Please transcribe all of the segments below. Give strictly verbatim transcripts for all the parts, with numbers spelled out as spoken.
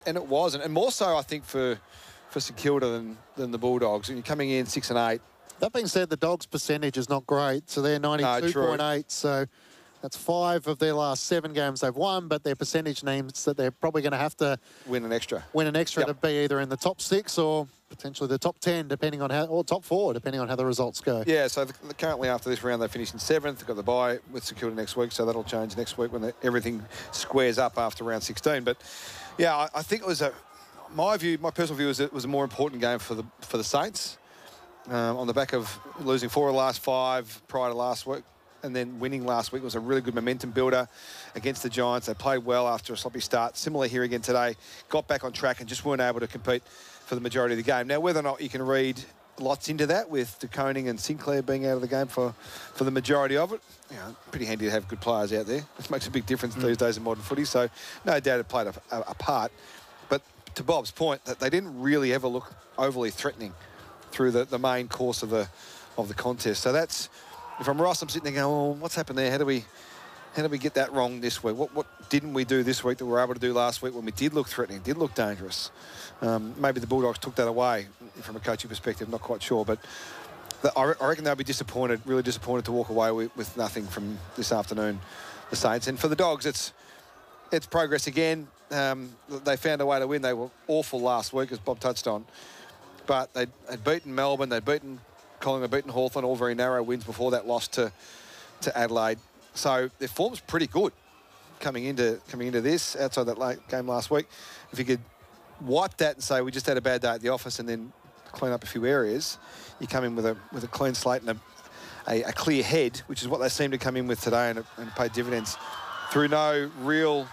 And it was, and more so, I think, for for St Kilda than, than the Bulldogs. And you're coming in six and eight. That being said, the Dogs' percentage is not great, so they're ninety-two point eight, no, so that's five of their last seven games they've won, but their percentage means that they're probably going to have to win an extra. Win an extra yep. to be either in the top six or potentially the top ten, depending on how, or top four, depending on how the results go. Yeah, so the, currently after this round, they finish in seventh. They've got the bye with St Kilda next week, so that'll change next week when the, everything squares up after round sixteen. But yeah, I, I think it was a, my view, my personal view is it was a more important game for the for the Saints. Um, on the back of losing four of the last five prior to last week, and then winning last week was a really good momentum builder against the Giants. They played well after a sloppy start. Similar here again today, got back on track and just weren't able to compete for the majority of the game. Now, whether or not you can read lots into that with De Koning and Sinclair being out of the game for, for the majority of it, you know, pretty handy to have good players out there. It makes a big difference mm. these days in modern footy, so no doubt it played a, a, a part. But to Bob's point, that they didn't really ever look overly threatening through the, the main course of the of the contest. So that's, if I'm Ross, I'm sitting there going, oh, what's happened there? How do we how did we get that wrong this week? What what didn't we do this week that we were able to do last week when we did look threatening, did look dangerous? Um, maybe the Bulldogs took that away from a coaching perspective, not quite sure. But the, I, I reckon they'll be disappointed, really disappointed to walk away with, with nothing from this afternoon, the Saints. And for the Dogs, it's it's progress again. Um, they found a way to win. They were awful last week, as Bob touched on. But they'd, they'd beaten Melbourne, they'd beaten Collingwood, beaten Hawthorn, all very narrow wins before that loss to, to Adelaide. So their form's pretty good coming into coming into this, outside that late game last week. If you could wipe that and say we just had a bad day at the office and then clean up a few areas, you come in with a with a clean slate and a, a, a clear head, which is what they seem to come in with today, and, and pay dividends through no real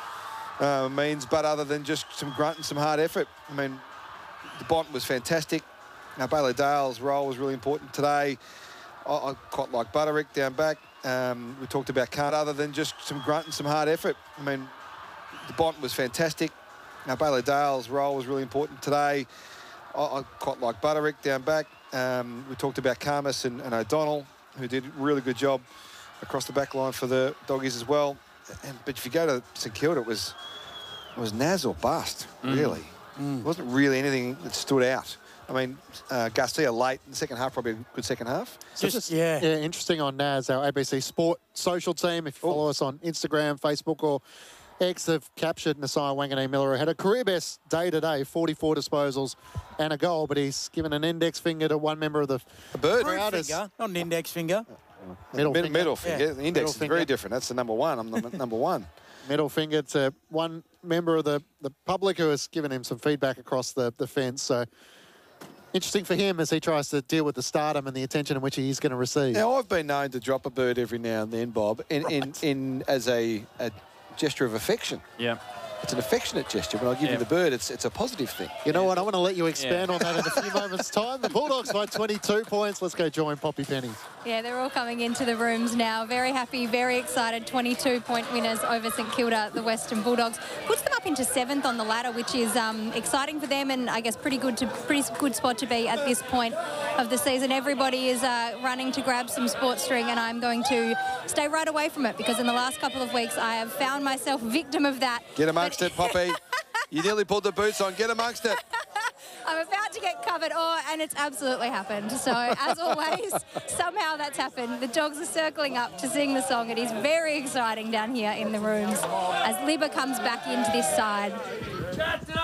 uh, means, but other than just some grunt and some hard effort. I mean, the Bont was fantastic. Now, Bailey Dale's role was really important today. I, I quite like Butterick down back. Um, we talked about Carter, other than just some grunt and some hard effort. I mean, the Bont was fantastic. Now, Bailey Dale's role was really important today. I, I quite like Butterick down back. Um, we talked about Karmas and, and O'Donnell, who did a really good job across the back line for the Doggies as well. And, but if you go to St Kilda, it was, it was Naz or bust, mm. really. Mm. It wasn't really anything that stood out. I mean, uh, Garcia late in the second half, probably a good second half. So just, just yeah. yeah, interesting on Naz, our A B C Sport social team. If you follow oh. us on Instagram, Facebook or X, they've captured Nasiah Wanganeen-Miller, who had a career best day today, forty-four disposals and a goal, but he's given an index finger to one member of the... A bird. Finger, not an index finger. Middle Mid finger. Middle finger. Yeah. The index middle is finger. very different. That's the number one. I'm the number one. Middle finger to one member of the, the public who has given him some feedback across the, the fence. So interesting for him as he tries to deal with the stardom and the attention in which he is going to receive. Now, I've been known to drop a bird every now and then, Bob, in, right. in, in as a, a gesture of affection. Yeah. It's an affectionate gesture, but I'll give yeah. you the bird. It's it's a positive thing. You know what? I want to let you expand yeah. on that in a few moments' time. The Bulldogs by twenty-two points. Let's go join Poppy Penny. Yeah, they're all coming into the rooms now. Very happy, very excited. twenty-two point winners over St Kilda, the Western Bulldogs. Puts them up into seventh on the ladder, which is um, exciting for them, and I guess pretty good to pretty good spot to be at this point of the season. Everybody is uh, running to grab some sports string, and I'm going to stay right away from it because in the last couple of weeks I have found myself victim of that. Get amongst but it, Poppy. You nearly pulled the boots on. Get amongst it. I'm about to get covered, oh, and it's absolutely happened. So, as always, somehow that's happened. The dogs are circling up to sing the song. It is very exciting down here in the rooms as Libba comes back into this side.